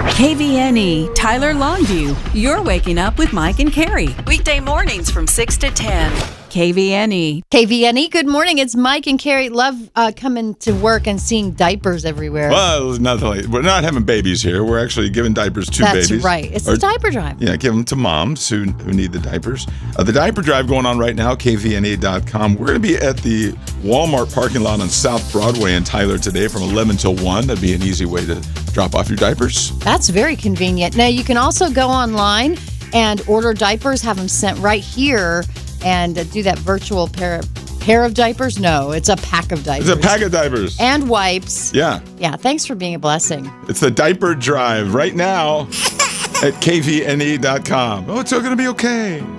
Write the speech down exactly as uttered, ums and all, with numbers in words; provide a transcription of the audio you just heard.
K V N E, Tyler Longview. You're waking up with Mike and Carrie. Weekday mornings from six to ten. K V N E. K V N E, good morning. It's Mike and Carrie. Love uh, coming to work and seeing diapers everywhere. Well, nothing like, we're not having babies here. We're actually giving diapers to That's babies. That's right. It's or, a diaper drive. Yeah, give them to moms who, who need the diapers. Uh, the diaper drive going on right now, K V N E dot com. We're going to be at the Walmart parking lot on South Broadway in Tyler today from eleven till one. That'd be an easy way to drop off your diapers. That's very convenient. Now, you can also go online and order diapers, have them sent right here, and do that virtual pair of, pair of diapers. No, it's a pack of diapers. It's a pack of diapers. And wipes. Yeah. Yeah, thanks for being a blessing. It's the diaper drive right now at K V N E dot com. Oh, it's all going to be okay.